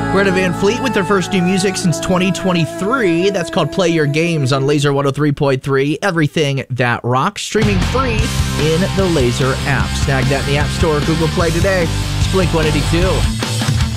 Greta Van Fleet with their first new music since 2023. That's called Play Your Games on Laser 103.3. Everything that rocks. Streaming free in the Laser app. Snag that in the App Store or Google Play today. It's Blink 182.